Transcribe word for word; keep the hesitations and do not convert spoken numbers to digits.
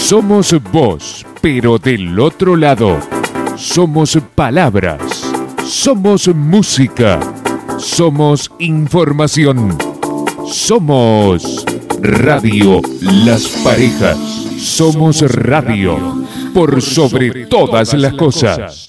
Somos voz, pero del otro lado. Somos palabras. Somos música. Somos información. Somos Radio Las Parejas. Somos radio por sobre todas las cosas.